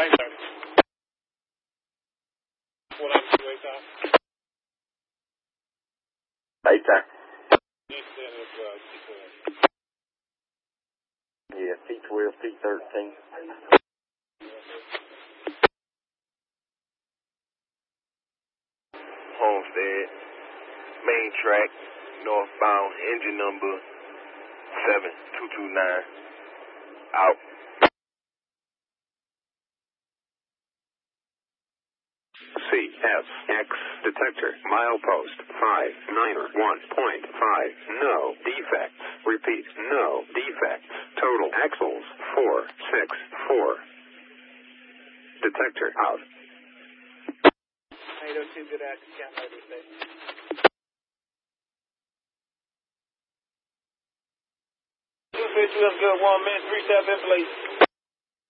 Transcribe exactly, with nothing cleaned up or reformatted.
nine thirty. four nine two eight time. Eight time. Eastern is uh, T twelve. Yeah, T twelve, T thirteen. Homestead, main track, northbound, engine number seven two two nine. Out. C S X detector milepost five nine one point five. No defects. Repeat, no defects. Total axles four six four. Detector out. eight oh two, good action, count motor station. two fifty, good, one minute, three step in place.